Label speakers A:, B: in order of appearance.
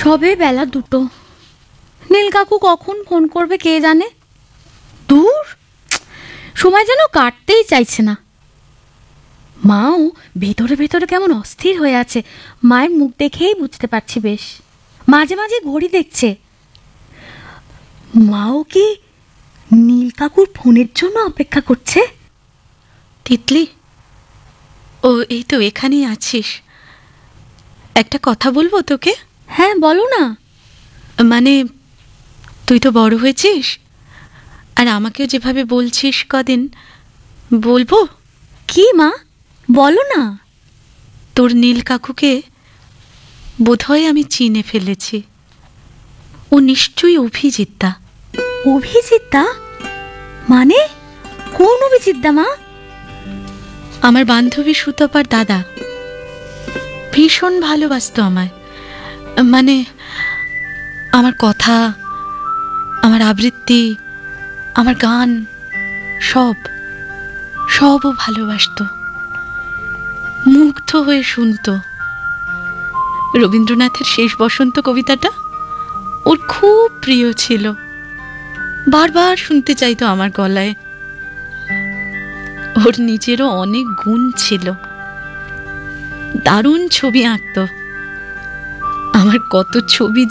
A: সবে বেলা 2টো। নীল কাকু কখন ফোন করবে কে জানে। দূর, সময় যেন কাটতেই চাইছে না। মাও ভেতরে ভেতরে কেমন অস্থির হয়ে আছে, মায়ের মুখ দেখেই বুঝতে পারছি বেশ। মাঝে মাঝে ঘড়ি দেখছে। মাও কি নীল কাকুর ফোনের জন্য অপেক্ষা করছে?
B: তিতলি, ও এই তো এখানেই আছিস। একটা কথা বলবো তোকে?
A: হ্যাঁ বলো না।
B: মানে তুই তো বড় হয়েছিস, আর আমাকেও যেভাবে বলছিস কদিন, বলবো?
A: কি মা, বলো না।
B: তোর নীল কাকুকে বোধহয় আমি চিনে ফেলেছি। ও নিশ্চয়ই অভিজিৎদা।
A: অভিজিৎদা? মানে কোন অভিজিৎদা মা?
B: আমার বান্ধবী সুতপার দাদা। ভীষণ ভালোবাসতো আমায়। মানে আমার কথা, আমার আবৃত্তি, আমার গান, সব ও ভালোবাসতো, মুগ্ধ হয়ে শুনতো। রবীন্দ্রনাথের শেষ বসন্ত কবিতাটা ওর খুব প্রিয় ছিল, বারবার শুনতে চাইতো আমার গলায়। ওর নিজেরও অনেক গুণ ছিল, দারুণ ছবি আঁকতো। আমার কত ছবি